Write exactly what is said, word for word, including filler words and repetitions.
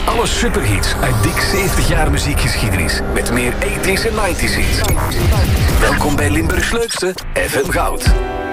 Alle superhits uit dik zeventig jaar muziekgeschiedenis. Met meer tachtiger en negentiger hits. Welkom bij Limburgs leukste F M Goud.